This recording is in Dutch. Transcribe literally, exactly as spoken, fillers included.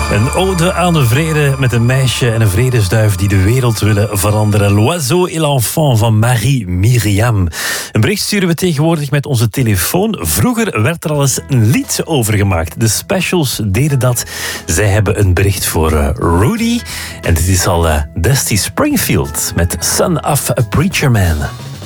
Een ode aan de vrede met een meisje en een vredesduif die de wereld willen veranderen. L'oiseau et l'enfant van Marie Myriam. Een bericht sturen we tegenwoordig met onze telefoon. Vroeger werd er al eens een lied over gemaakt. De specials deden dat. Zij hebben een bericht voor uh, Rudy. En dit is al uh, Dusty Springfield met Son of a Preacher Man.